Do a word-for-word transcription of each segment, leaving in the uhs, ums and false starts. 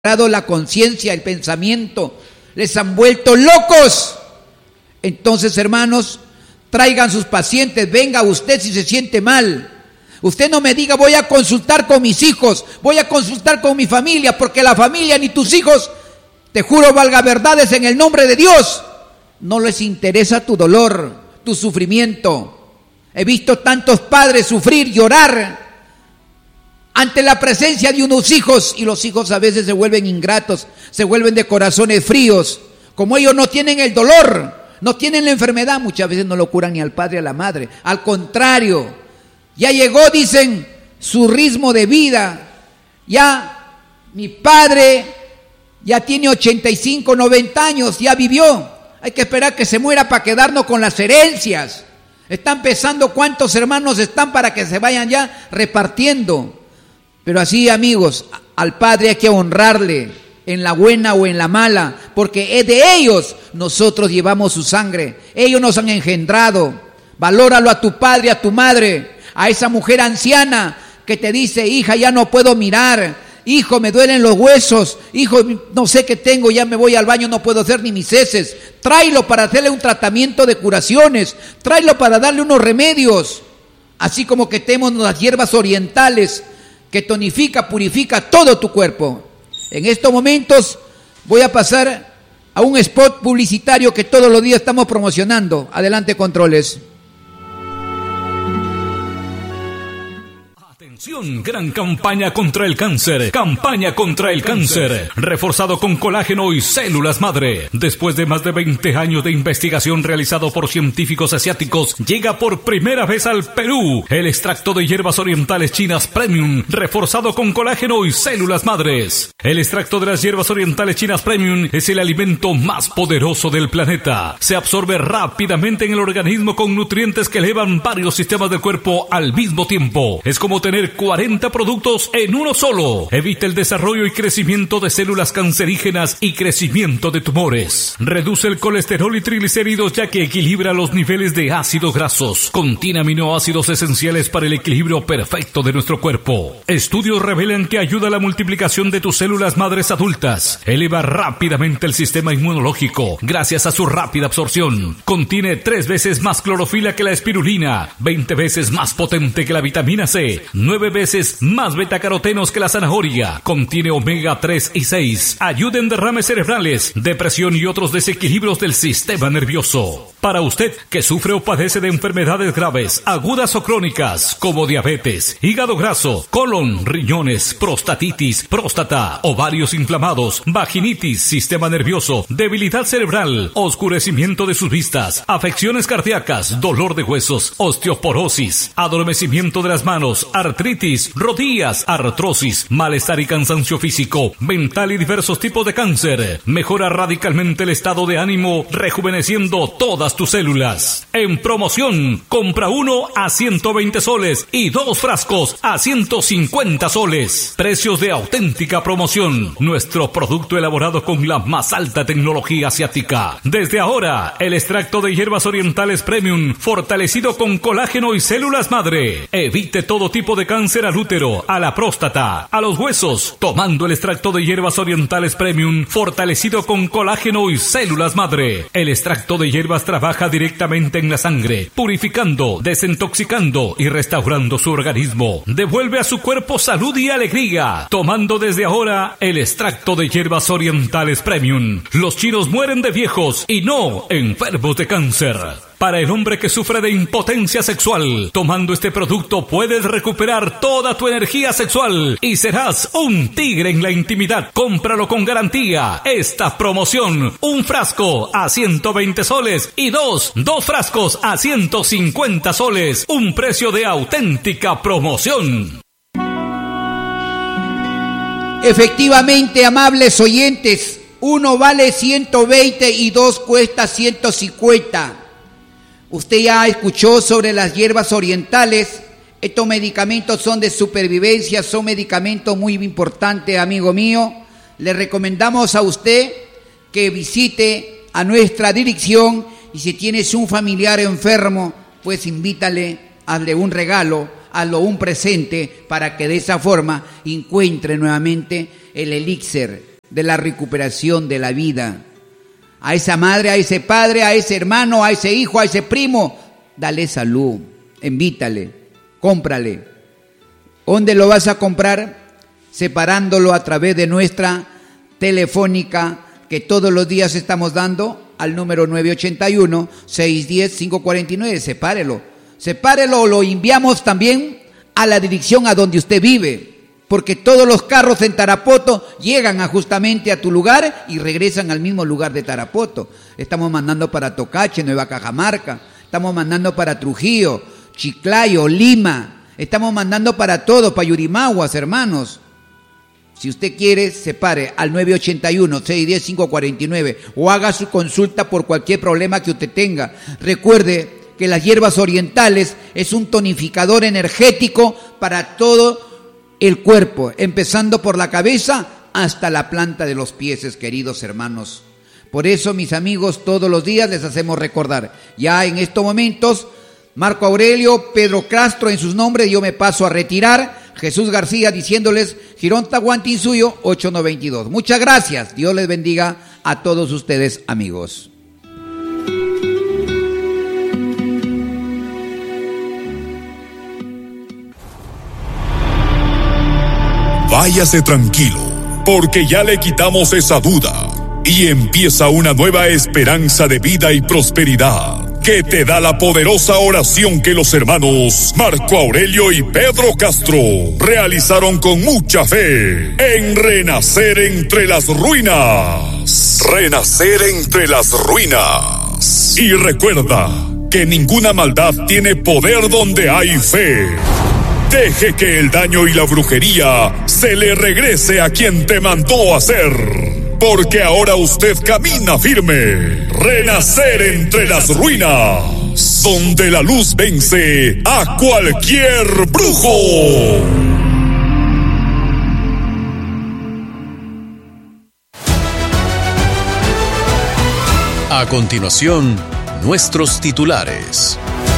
la conciencia, el pensamiento, les han vuelto locos. Entonces, hermanos, traigan sus pacientes, venga usted si se siente mal. Usted no me diga voy a consultar con mis hijos, voy a consultar con mi familia, porque la familia ni tus hijos, te juro valga verdades en el nombre de Dios, no les interesa tu dolor, tu sufrimiento. He visto tantos padres sufrir, llorar ante la presencia de unos hijos, y los hijos a veces se vuelven ingratos, se vuelven de corazones fríos. Como ellos no tienen el dolor, no tienen la enfermedad, muchas veces no lo curan ni al padre ni a la madre. Al contrario, ya llegó, dicen, su ritmo de vida. Ya mi padre ya tiene ochenta y cinco, noventa años, ya vivió. Hay que esperar que se muera para quedarnos con las herencias. Están pensando cuántos hermanos están para que se vayan ya repartiendo. Pero así, amigos, al Padre hay que honrarle en la buena o en la mala, porque es de ellos nosotros llevamos su sangre. Ellos nos han engendrado. Valóralo a tu padre, a tu madre, a esa mujer anciana que te dice, hija, ya no puedo mirar, hijo, me duelen los huesos, hijo, no sé qué tengo, ya me voy al baño, no puedo hacer ni mis heces. Tráelo para hacerle un tratamiento de curaciones, tráelo para darle unos remedios, así como que tenemos las hierbas orientales que tonifica, purifica todo tu cuerpo. En estos momentos voy a pasar a un spot publicitario que todos los días estamos promocionando. Adelante, controles. Gran campaña contra el cáncer. Campaña contra el cáncer. Reforzado con colágeno y células madre. Después de más de veinte años de investigación realizado por científicos asiáticos, llega por primera vez al Perú el extracto de hierbas orientales chinas Premium, reforzado con colágeno y células madres. El extracto de las hierbas orientales chinas Premium es el alimento más poderoso del planeta. Se absorbe rápidamente en el organismo con nutrientes que elevan varios sistemas del cuerpo al mismo tiempo. Es como tener cuarenta productos en uno solo. Evita el desarrollo y crecimiento de células cancerígenas y crecimiento de tumores. Reduce el colesterol y triglicéridos ya que equilibra los niveles de ácidos grasos. Contiene aminoácidos esenciales para el equilibrio perfecto de nuestro cuerpo. Estudios revelan que ayuda a la multiplicación de tus células madres adultas. Eleva rápidamente el sistema inmunológico gracias a su rápida absorción. Contiene tres veces más clorofila que la espirulina, veinte veces más potente que la vitamina C, nueve veces más betacarotenos que la zanahoria. Contiene omega tres y seis. Ayuda en derrames cerebrales, depresión y otros desequilibrios del sistema nervioso. Para usted que sufre o padece de enfermedades graves, agudas o crónicas, como diabetes, hígado graso, colon, riñones, prostatitis, próstata, ovarios inflamados, vaginitis, sistema nervioso, debilidad cerebral, oscurecimiento de sus vistas, afecciones cardíacas, dolor de huesos, osteoporosis, adormecimiento de las manos, artritis, rodillas, artrosis, malestar y cansancio físico, mental y diversos tipos de cáncer. Mejora radicalmente el estado de ánimo, rejuveneciendo todas tus células. En promoción, compra uno a ciento veinte soles y dos frascos a ciento cincuenta soles. Precios de auténtica promoción. Nuestro producto elaborado con la más alta tecnología asiática. Desde ahora, el extracto de hierbas orientales Premium, fortalecido con colágeno y células madre. Evite todo tipo de cáncer al útero, a la próstata, a los huesos, tomando el extracto de hierbas orientales Premium, fortalecido con colágeno y células madre. El extracto de hierbas trabaja directamente en la sangre, purificando, desintoxicando y restaurando su organismo. Devuelve a su cuerpo salud y alegría, tomando desde ahora el extracto de hierbas orientales Premium. Los chinos mueren de viejos y no enfermos de cáncer. Para el hombre que sufre de impotencia sexual, tomando este producto puedes recuperar toda tu energía sexual y serás un tigre en la intimidad. Cómpralo con garantía. Esta promoción, un frasco a ciento veinte soles y dos, dos frascos a ciento cincuenta soles. Un precio de auténtica promoción. Efectivamente, amables oyentes, uno vale ciento veinte y dos cuesta ciento cincuenta. Usted ya escuchó sobre las hierbas orientales. Estos medicamentos son de supervivencia, son medicamentos muy importantes, amigo mío. Le recomendamos a usted que visite a nuestra dirección y si tienes un familiar enfermo, pues invítale, hazle un regalo, hazle un presente para que de esa forma encuentre nuevamente el elixir de la recuperación de la vida. A esa madre, a ese padre, a ese hermano, a ese hijo, a ese primo, dale salud, invítale, cómprale. ¿Dónde lo vas a comprar? Separándolo a través de nuestra telefónica que todos los días estamos dando al número nueve ocho uno, seis uno cero, cinco cuatro nueve. Sepárelo, sepárelo o lo enviamos también a la dirección a donde usted vive. Porque todos los carros en Tarapoto llegan a justamente a tu lugar y regresan al mismo lugar de Tarapoto. Estamos mandando para Tocache, Nueva Cajamarca. Estamos mandando para Trujillo, Chiclayo, Lima. Estamos mandando para todo, para Yurimaguas, hermanos. Si usted quiere, separe al nueve ocho uno, seis uno cero, cinco cuatro nueve o haga su consulta por cualquier problema que usted tenga. Recuerde que las hierbas orientales es un tonificador energético para todo el cuerpo, empezando por la cabeza hasta la planta de los pies, queridos hermanos. Por eso, mis amigos, todos los días les hacemos recordar. Ya en estos momentos, Marco Aurelio, Pedro Castro en sus nombres, yo me paso a retirar. Jesús García diciéndoles, Girón Tahuantinsuyo, ocho noventa y dos. Muchas gracias. Dios les bendiga a todos ustedes, amigos. Váyase tranquilo, porque ya le quitamos esa duda y empieza una nueva esperanza de vida y prosperidad que te da la poderosa oración que los hermanos Marco Aurelio y Pedro Castro realizaron con mucha fe en Renacer entre las ruinas. Renacer entre las ruinas. Y recuerda que ninguna maldad tiene poder donde hay fe. Deje que el daño y la brujería se le regrese a quien te mandó a hacer. Porque ahora usted camina firme. Renacer entre las ruinas. Donde la luz vence a cualquier brujo. A continuación, nuestros titulares.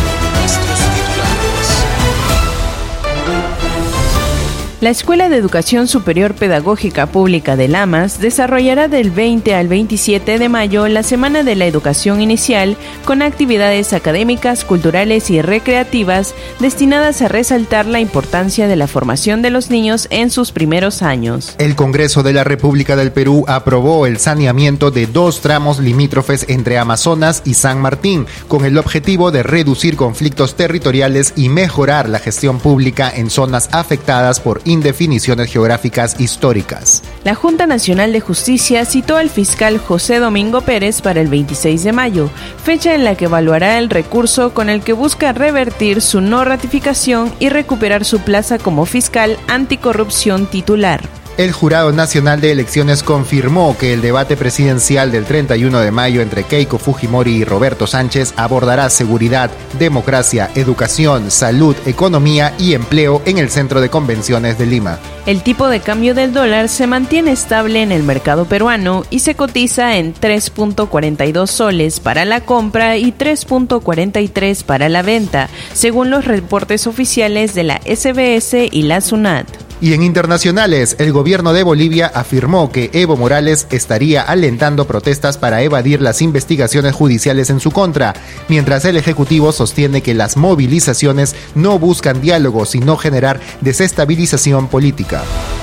La Escuela de Educación Superior Pedagógica Pública de Lamas desarrollará del veinte al veintisiete de mayo la Semana de la Educación Inicial con actividades académicas, culturales y recreativas destinadas a resaltar la importancia de la formación de los niños en sus primeros años. El Congreso de la República del Perú aprobó el saneamiento de dos tramos limítrofes entre Amazonas y San Martín, con el objetivo de reducir conflictos territoriales y mejorar la gestión pública en zonas afectadas por indefiniciones geográficas históricas. La Junta Nacional de Justicia citó al fiscal José Domingo Pérez para el veintiséis de mayo, fecha en la que evaluará el recurso con el que busca revertir su no ratificación y recuperar su plaza como fiscal anticorrupción titular. El Jurado Nacional de Elecciones confirmó que el debate presidencial del treinta y uno de mayo entre Keiko Fujimori y Roberto Sánchez abordará seguridad, democracia, educación, salud, economía y empleo en el Centro de Convenciones de Lima. El tipo de cambio del dólar se mantiene estable en el mercado peruano y se cotiza en tres punto cuarenta y dos soles para la compra y tres punto cuarenta y tres para la venta, según los reportes oficiales de la S B S y la SUNAT. Y en internacionales, el gobierno de Bolivia afirmó que Evo Morales estaría alentando protestas para evadir las investigaciones judiciales en su contra, mientras el Ejecutivo sostiene que las movilizaciones no buscan diálogo, sino generar desestabilización política.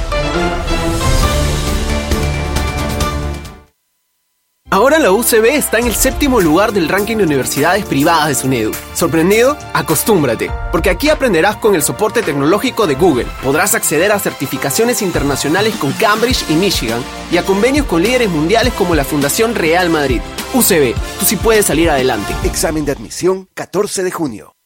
Ahora la U C B está en el séptimo lugar del ranking de universidades privadas de SUNEDU. ¿Sorprendido? Acostúmbrate, porque aquí aprenderás con el soporte tecnológico de Google. Podrás acceder a certificaciones internacionales con Cambridge y Michigan y a convenios con líderes mundiales como la Fundación Real Madrid. U C B, tú sí puedes salir adelante. Examen de admisión catorce de junio.